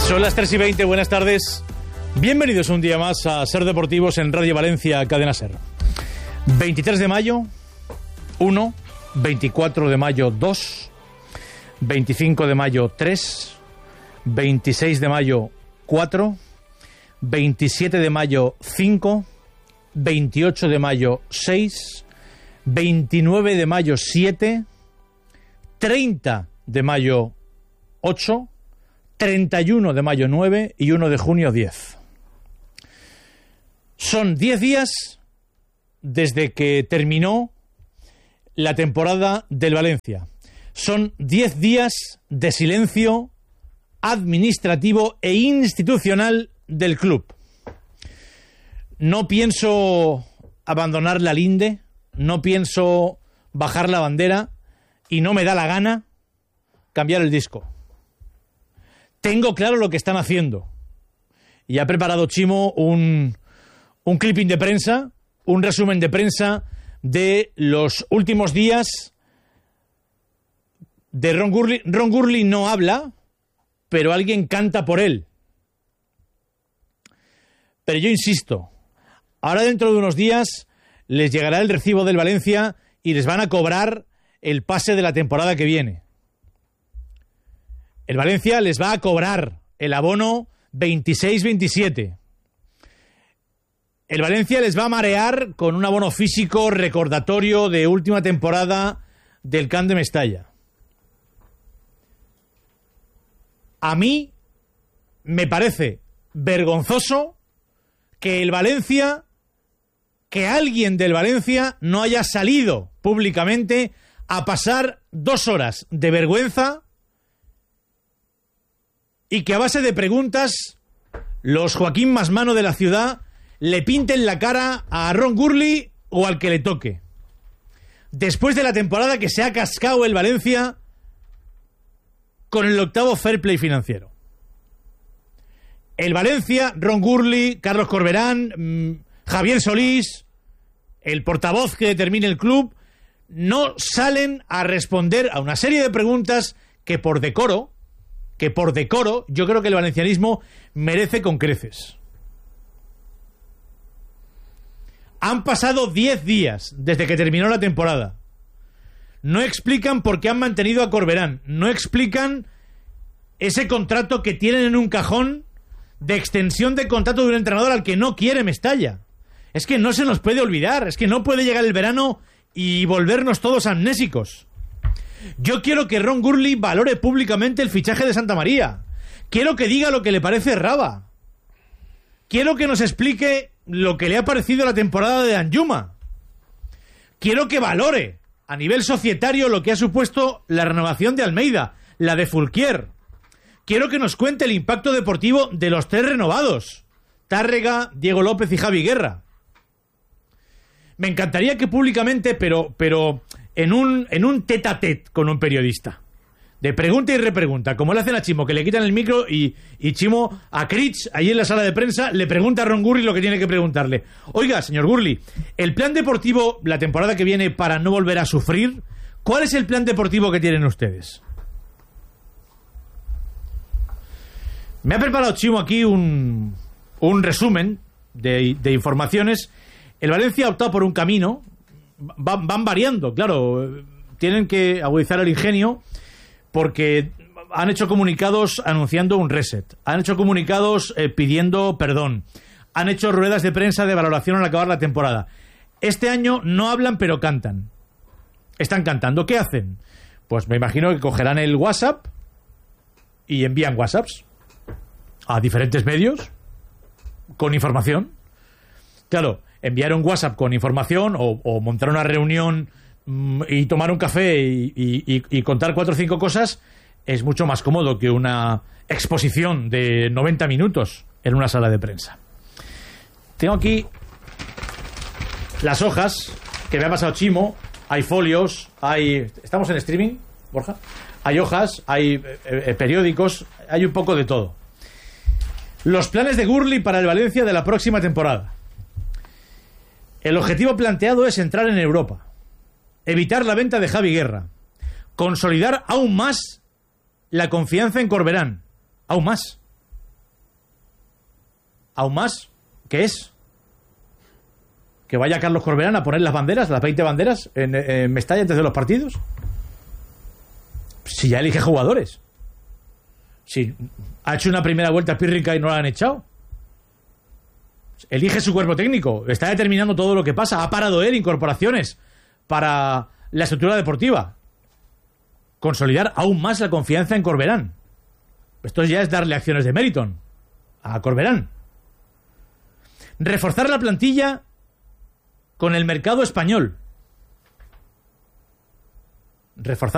Son las 3:20, buenas tardes. Bienvenidos un día más a Ser Deportivos en Radio Valencia, Cadena Ser. 23 de mayo, 1, 24 de mayo, 2, 25 de mayo, 3, 26 de mayo, 4, 27 de mayo, 5, 28 de mayo, 6, 29 de mayo, 7, 30 de mayo, 8, 31 de mayo, 9 y 1 de junio, 10. Son 10 días desde que terminó la temporada del Valencia. Son 10 días de silencio administrativo e institucional del club. No pienso abandonar la linde, no pienso bajar la bandera y no me da la gana cambiar el disco. Tengo claro lo que están haciendo. Y ha preparado Chimo un clipping de prensa, un resumen de prensa de los últimos días de Ron Gurley. Ron Gurley no habla, pero alguien canta por él. Pero yo insisto, ahora dentro de unos días les llegará el recibo del Valencia y les van a cobrar el pase de la temporada que viene. El Valencia les va a cobrar el abono 26-27. El Valencia les va a marear con un abono físico recordatorio de última temporada del Camp de Mestalla. A mí me parece vergonzoso que el Valencia, que alguien del Valencia no haya salido públicamente a pasar 2 horas de vergüenza y que a base de preguntas los Joaquín Masmano de la ciudad le pinten la cara a Ron Gurley o al que le toque. Después de la temporada que se ha cascado el Valencia con el 8º fair play financiero. El Valencia, Ron Gurley, Carlos Corberán, Javier Solís, el portavoz que determine el club, no salen a responder a una serie de preguntas que por decoro, yo creo que el valencianismo merece con creces. Han pasado 10 días desde que terminó la temporada. No explican por qué han mantenido a Corberán. No explican ese contrato que tienen en un cajón de extensión de contrato de un entrenador al que no quiere Mestalla. Es que no se nos puede olvidar. Es que no puede llegar el verano y volvernos todos amnésicos. Yo quiero que Ron Gurley valore públicamente el fichaje de Santa María. Quiero que diga lo que le parece Raba. Quiero que nos explique lo que le ha parecido la temporada de Danjuma. Quiero que valore a nivel societario lo que ha supuesto la renovación de Almeida, la de Fulquier. Quiero que nos cuente el impacto deportivo de los 3 renovados: Tárrega, Diego López y Javi Guerra. Me encantaría que públicamente, pero en un tete-a-tete con un periodista, de pregunta y repregunta, como le hacen a Chimo, que le quitan el micro y Chimo a Critch, allí en la sala de prensa, le pregunta a Ron Gurley lo que tiene que preguntarle. Oiga, señor Gurley, el plan deportivo la temporada que viene para no volver a sufrir, ¿cuál es el plan deportivo que tienen ustedes? Me ha preparado Chimo aquí un resumen de informaciones. El Valencia ha optado por un camino. Van variando, claro. Tienen que agudizar el ingenio porque han hecho comunicados anunciando un reset. Han hecho comunicados pidiendo perdón. Han hecho ruedas de prensa de valoración al acabar la temporada. Este año no hablan, pero cantan. Están cantando. ¿Qué hacen? Pues me imagino que cogerán el WhatsApp y envían WhatsApps a diferentes medios con información. Claro, enviar un WhatsApp con información o montar una reunión y tomar un café y contar 4 o 5 cosas es mucho más cómodo que una exposición de 90 minutos en una sala de prensa. Tengo aquí las hojas que me ha pasado Chimo. Hay folios, ¿estamos en streaming, Borja? Hay hojas, hay periódicos, hay un poco de todo. Los planes de Gurley para el Valencia de la próxima temporada. El objetivo planteado es entrar en Europa, evitar la venta de Javi Guerra, consolidar aún más la confianza en Corberán, aún más. Aún más, ¿qué es? ¿Que vaya Carlos Corberán a poner las banderas, las 20 banderas en Mestalla antes de los partidos? Si ya elige jugadores. Si ha hecho una primera vuelta pírrica y no la han echado. Elige su cuerpo técnico. Está determinando todo lo que pasa. Ha parado él incorporaciones para la estructura deportiva. Consolidar aún más la confianza en Corberán. Esto ya es darle acciones de mérito a Corberán. Reforzar la plantilla con el mercado español. Reforzar